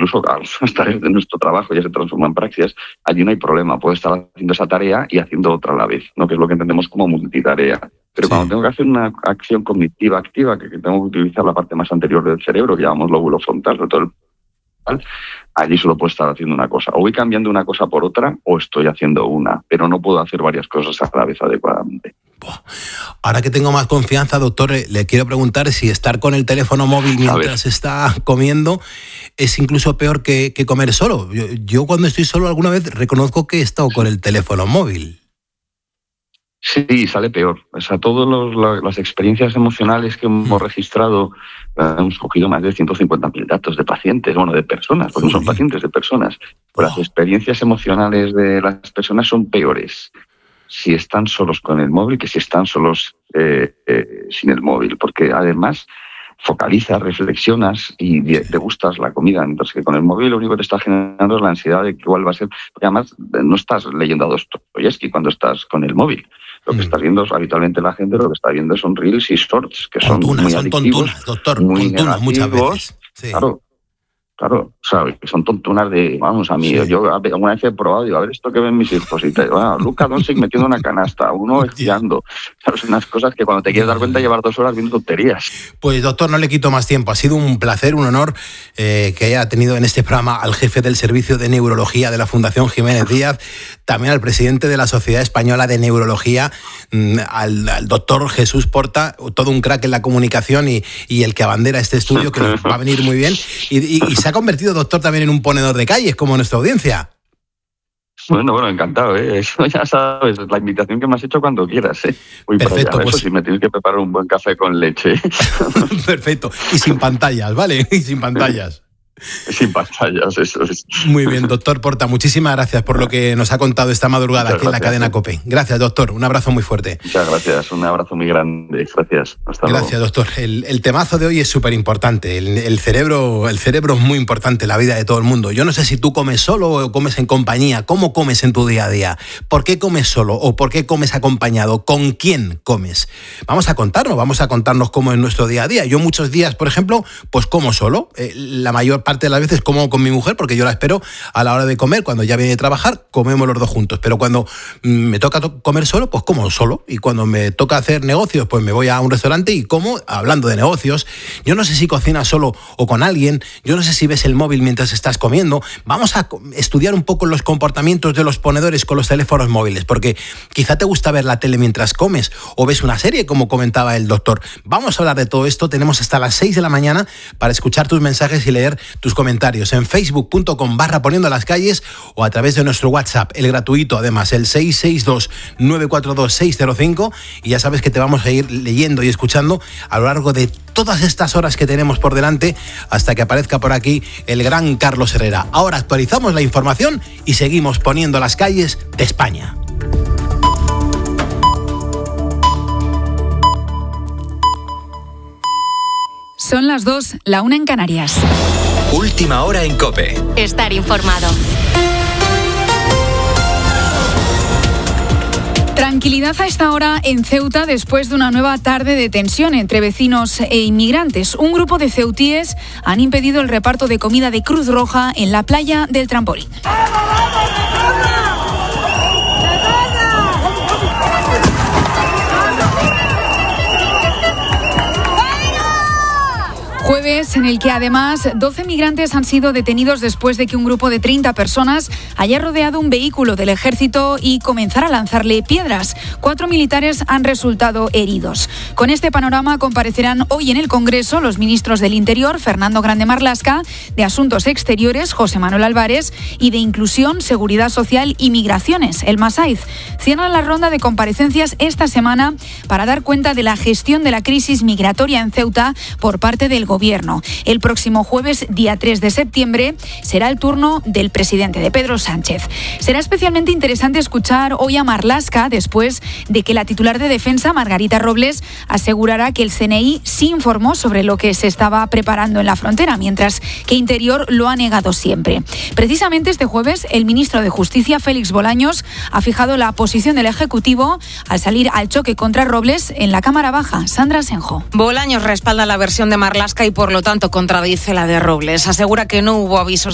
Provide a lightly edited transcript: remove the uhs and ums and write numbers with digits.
incluso algunas tareas de nuestro trabajo ya se transforman en praxias, allí no hay problema, puedo estar haciendo esa tarea y haciendo otra a la vez, ¿no? Que es lo que entendemos como multitarea. Pero cuando tengo que hacer una acción cognitiva activa, que tengo que utilizar la parte más anterior del cerebro, que llamamos lóbulo frontal, sobre todo el allí solo puedo estar haciendo una cosa. O voy cambiando una cosa por otra o estoy haciendo una, pero no puedo hacer varias cosas a la vez adecuadamente. Ahora que tengo más confianza, doctor, le quiero preguntar si estar con el teléfono móvil mientras está comiendo es incluso peor que comer solo. Yo cuando estoy solo alguna vez reconozco que he estado con el teléfono móvil. Sí, sale peor. O sea, todas las experiencias emocionales que hemos registrado, hemos cogido más de 150.000 datos de pacientes, de personas, porque son pacientes de personas. Pues las experiencias emocionales de las personas son peores si están solos con el móvil que si están solos sin el móvil, porque además focalizas, reflexionas y degustas la comida, mientras que con el móvil lo único que te está generando es la ansiedad de cuál va a ser, porque además no estás leyendo a Dostoyevsky cuando estás con el móvil. Lo que estás viendo es habitualmente la gente, lo que está viendo son reels y shorts, que son muy adictivos, tontunas, doctor, muy tontunas muchas veces. Sí. Claro, o sea, son tontunas de, yo alguna vez he probado, digo, a ver esto que ven mis hijos, y Luka Doncic metiendo una canasta, uno esquiando, ¿sabes? Unas cosas que cuando te quieres dar cuenta llevar 2 horas viendo tonterías. Pues doctor, no le quito más tiempo, ha sido un placer, un honor que haya tenido en este programa al jefe del Servicio de Neurología de la Fundación Jiménez Díaz, también al presidente de la Sociedad Española de Neurología, al doctor Jesús Porta, todo un crack en la comunicación y el que abandera este estudio, que nos va a venir muy bien, y se ha convertido, doctor, también en un ponedor de calles, como nuestra audiencia. Bueno, encantado, ¿eh? Eso ya sabes, la invitación que me has hecho cuando quieras, ¿eh? Perfecto, pues... Eso sí, me tienes que preparar un buen café con leche. Perfecto, y sin pantallas, ¿vale? Y sin pantallas. Sin pantallas, eso es. Muy bien, doctor Porta, muchísimas gracias por lo que nos ha contado esta madrugada aquí en la cadena COPE. Gracias, doctor, un abrazo muy fuerte. Muchas gracias, un abrazo muy grande, gracias. Hasta luego. Gracias, doctor. El temazo de hoy es súper importante, el cerebro es muy importante en la vida de todo el mundo. Yo no sé si tú comes solo o comes en compañía, ¿cómo comes en tu día a día? ¿Por qué comes solo o por qué comes acompañado? ¿Con quién comes? Vamos a contarnos cómo es nuestro día a día. Yo muchos días, por ejemplo, pues como solo, la mayor parte de las veces como con mi mujer, porque yo la espero a la hora de comer, cuando ya viene de trabajar, comemos los dos juntos, pero cuando me toca comer solo, pues como solo, y cuando me toca hacer negocios, pues me voy a un restaurante y como hablando de negocios. Yo no sé si cocinas solo o con alguien, yo no sé si ves el móvil mientras estás comiendo. Vamos a estudiar un poco los comportamientos de los ponedores con los teléfonos móviles, porque quizá te gusta ver la tele mientras comes, o ves una serie, como comentaba el doctor. Vamos a hablar de todo esto, tenemos hasta las 6 de la mañana para escuchar tus mensajes y leer tus comentarios en facebook.com/poniendo las calles o a través de nuestro WhatsApp, el gratuito además, el 662-942-605, y ya sabes que te vamos a ir leyendo y escuchando a lo largo de todas estas horas que tenemos por delante hasta que aparezca por aquí el gran Carlos Herrera. Ahora actualizamos la información y seguimos poniendo las calles de España. Son las 2, la 1 en Canarias. Última hora en COPE. Estar informado. Tranquilidad a esta hora en Ceuta después de una nueva tarde de tensión entre vecinos e inmigrantes. Un grupo de ceutíes han impedido el reparto de comida de Cruz Roja en la playa del Trampolín. Jueves en el que además 12 migrantes han sido detenidos después de que un grupo de 30 personas haya rodeado un vehículo del ejército y comenzara a lanzarle piedras. 4 militares han resultado heridos. Con este panorama comparecerán hoy en el Congreso los ministros del Interior, Fernando Grande Marlaska, de Asuntos Exteriores, José Manuel Álvarez, y de Inclusión, Seguridad Social y Migraciones, el Masaiz. Cierran la ronda de comparecencias esta semana para dar cuenta de la gestión de la crisis migratoria en Ceuta por parte del Gobierno. El próximo jueves, día 3 de septiembre, será el turno del presidente, de Pedro Sánchez. Será especialmente interesante escuchar hoy a Marlaska después de que la titular de Defensa, Margarita Robles, asegurará que el CNI sí informó sobre lo que se estaba preparando en la frontera, mientras que Interior lo ha negado siempre. Precisamente este jueves, el ministro de Justicia, Félix Bolaños, ha fijado la posición del Ejecutivo al salir al choque contra Robles en la Cámara Baja. Sandra Senjo. Bolaños respalda la versión de Marlaska y por lo tanto contradice la de Robles. Asegura que no hubo avisos